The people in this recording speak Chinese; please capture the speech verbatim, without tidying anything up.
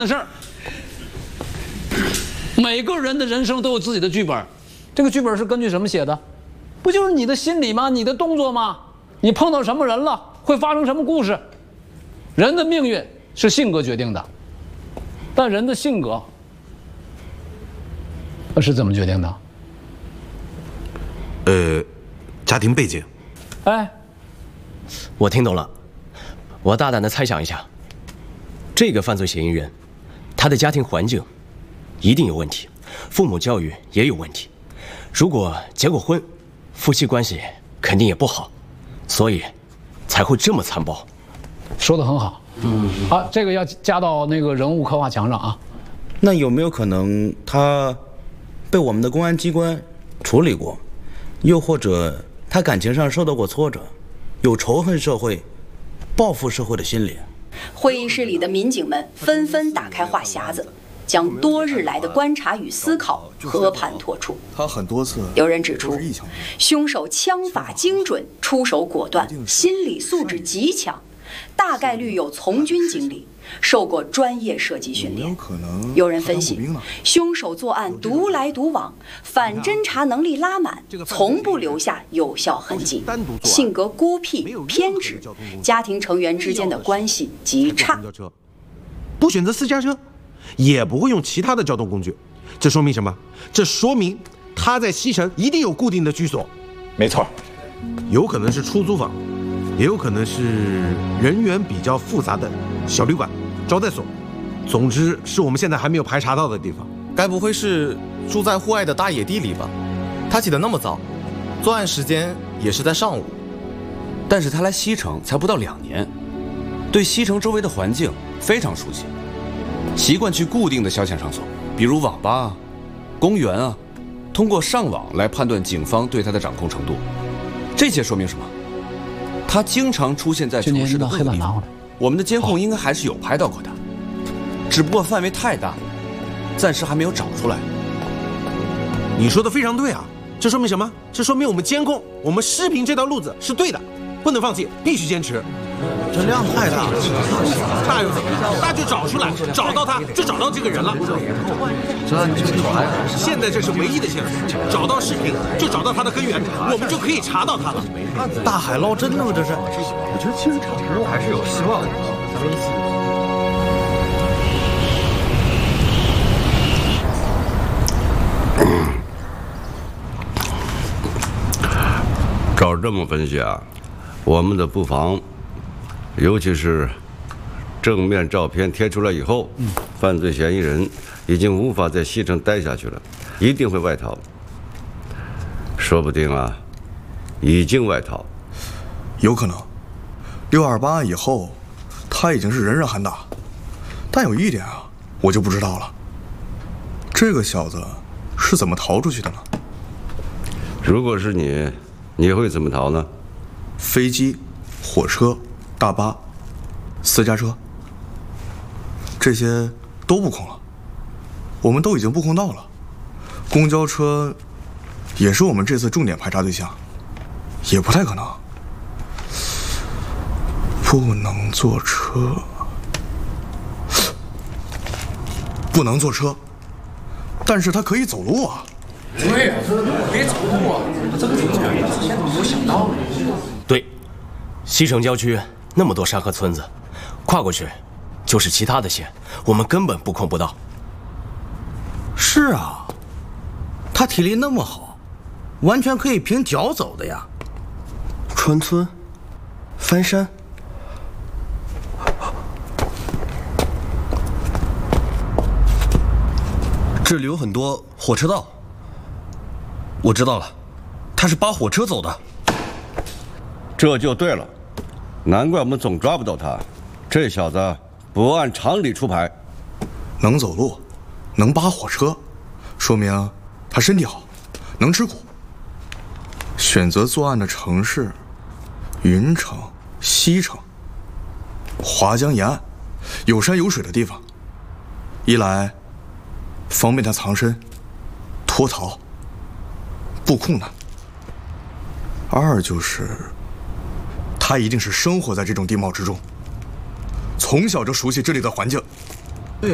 的事儿。每个人的人生都有自己的剧本，这个剧本是根据什么写的？不就是你的心理吗？你的动作吗？你碰到什么人了，会发生什么故事？人的命运是性格决定的，但人的性格是怎么决定的？ 呃，家庭背景。 哎， 我听懂了。我大胆的猜想一下，这个犯罪嫌疑人，他的家庭环境一定有问题，父母教育也有问题。如果结过婚，夫妻关系肯定也不好，所以才会这么残暴。 说得很好。嗯，啊，这个要加到那个人物刻画墙上啊。 那有没有可能他被我们的公安机关处理过，又或者他感情上受到过挫折，有仇恨社会、报复社会的心理？ 会议室里的民警们纷纷打开话匣子，将多日来的观察与思考和盘托出。 他很多次有人指出，凶手枪法精准，出手果断，心理素质极强，大概率有从军经历，受过专业射击训练。有人分析，凶手作案独来独往，反侦查能力拉满，从不留下有效痕迹，性格孤僻偏执，家庭成员之间的关系极差。 不选择私家车，也不会用其他的交通工具，这说明什么？这说明他在西城一定有固定的居所。 没错， 有可能是出租房，也有可能是人员比较复杂的小旅馆、招待所。总之，是我们现在还没有排查到的地方。 该不会是住在户外的大野地里吧？他起得那么早，作案时间也是在上午。 但是他来西城才不到两年，对西城周围的环境非常熟悉，习惯去固定的消遣场所，比如网吧啊、公园啊，通过上网来判断警方对他的掌控程度。这些说明什么？他经常出现在城市的各个地方，我们的监控应该还是有拍到过他，只不过范围太大，暂时还没有找出来。 你说的非常对啊，这说明什么？这说明我们监控、我们视频这条路子是对的，不能放弃，必须坚持。 这量太大了， 那又怎么样？那就找出来，找到他就找到这个人了。现在这是唯一的线索，找到视频就找到他的根源，我们就可以查到他了。 大海捞针呢吗？这是？ 我觉得其实差不多还是有希望的。 照这么分析啊，我们的布防，尤其是正面照片贴出来以后，嗯、犯罪嫌疑人已经无法在西城待下去了，一定会外逃。说不定啊，已经外逃。 有可能，六二八案以后，他已经是人人喊打。但有一点啊，我就不知道了，这个小子是怎么逃出去的呢？ 如果是你，你会怎么逃呢？ 飞机、火车、大巴、私家车，这些都布控了，我们都已经布控到了。公交车也是我们这次重点排查对象，也不太可能。不能坐车，不能坐车，但是他可以走路啊。 对呀，别走路啊！这个听起来之前都没有想到。 对，西城郊区那么多山和村子，跨过去就是其他的县，我们根本布控不到。 是啊，他体力那么好，完全可以凭脚走的呀。 穿村、翻山， 这里有很多火车道。我知道了，他是扒火车走的。 这就对了，难怪我们总抓不到他。这小子不按常理出牌。 能走路，能扒火车，说明他身体好，能吃苦。选择作案的城市，云城、西城、华江沿岸，有山有水的地方。一来，方便他藏身、脱逃。布控呢？二就是，他一定是生活在这种地貌之中，从小就熟悉这里的环境。